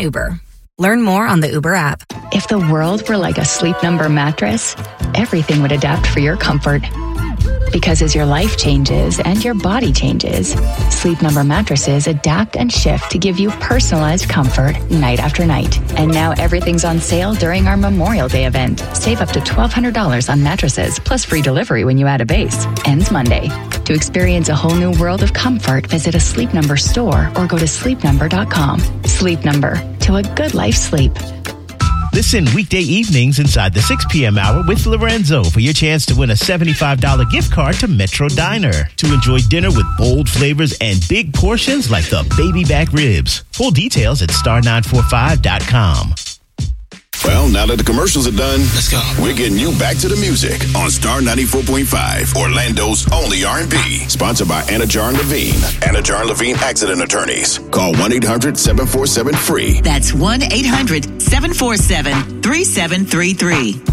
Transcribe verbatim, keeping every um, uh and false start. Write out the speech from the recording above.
Uber. Learn more on the Uber app. If the world were like a Sleep Number mattress, everything would adapt for your comfort. Because as your life changes and your body changes, Sleep Number mattresses adapt and shift to give you personalized comfort night after night. And now everything's on sale during our Memorial Day event. Save up to twelve hundred dollars on mattresses, plus free delivery when you add a base. Ends Monday. To experience a whole new world of comfort, visit a Sleep Number store or go to sleep number dot com. Sleep Number. To a good life sleep. Listen weekday evenings inside the six p.m. hour with Lorenzo for your chance to win a seventy-five dollars gift card to Metro Diner to enjoy dinner with bold flavors and big portions like the baby back ribs. Full details at star nine four five dot com. Well, now that the commercials are done, let's go. We're getting you back to the music on Star ninety-four point five, Orlando's only R and B. Sponsored by Anajar and Levine. Anajar and Levine Accident Attorneys. Call one eight hundred seven four seven free. That's one eight hundred seven four seven three seven three three.